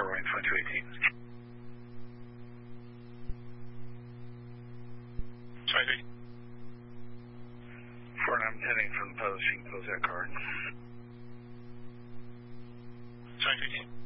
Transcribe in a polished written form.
runway 2218. 22. For I'm heading from the post, you can post that card. 22.